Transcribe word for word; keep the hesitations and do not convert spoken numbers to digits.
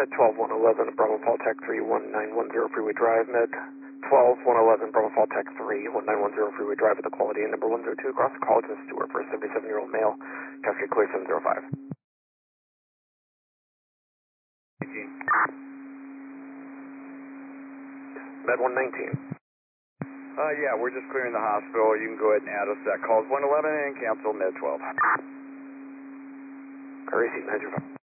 Med twelve one eleven, Bravo Fall Tech three one nine one zero Freeway Drive, Med twelve one eleven, Bravo Fall Tech three one nine one zero Freeway Drive at the Quality Inn number one zero two across the College and Stewart for a seventy-seven-year-old male. Cascade clear seven zero five. Med one nineteen. Uh, yeah, we're just clearing the hospital. You can go ahead and add us that calls one eleven and cancel Med twelve. Curry seat nine zero five.